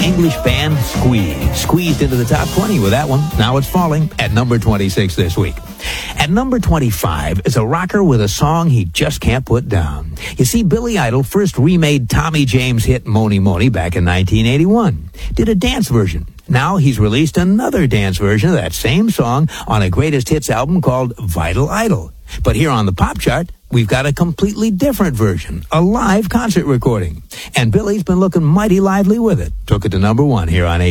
English band Squeeze. Squeezed into the top 20 with that one. Now it's falling at number 26 this week. At number 25 is a rocker with a song he just can't put down. You see, Billy Idol first remade Tommy James' hit Mony Mony back in 1981. Did a dance version. Now he's released another dance version of that same song on a greatest hits album called Vital Idol. But here on the pop chart, we've got a completely different version, a live concert recording. And Billy's been looking mighty lively with it. Took it to number 1 here on